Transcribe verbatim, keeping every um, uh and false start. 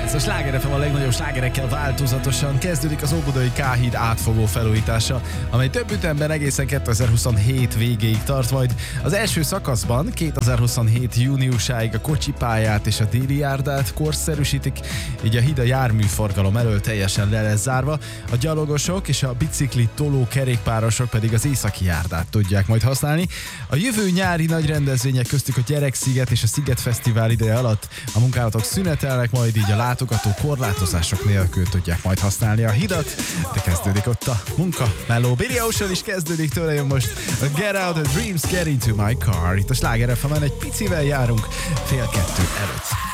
kilenc, a Sláger ef em a legnagyobb slágerekkel változatosan kezdődik az Óbudai K-híd átfogó felújítása, amely több ütemben egészen kétezer-huszonhét végéig tart majd. Az első szakaszban kétezer-huszonhét júniusáig a kocsipályát és a déli járdát korszerűsítik, így a híd a járműforgalom elől teljesen le lesz zárva, a gyalogosok és a bicikli toló kerékpárosok pedig az északi járdát tudják majd használni. A jövő nyári nagy rendezvények köztük a Gyereksziget és a Sziget Fesztivál ideje alatt a munkálatok szünetelnek, majd így a látogató korlátozások nélkül tudják majd használni a hidat, de kezdődik ott a munka. Mellow Billy Ocean is kezdődik, tőle jön most a Get Out of Dreams, Get Into My Car. Itt a Sláger ef emen egy picivel járunk fél kettő előtt.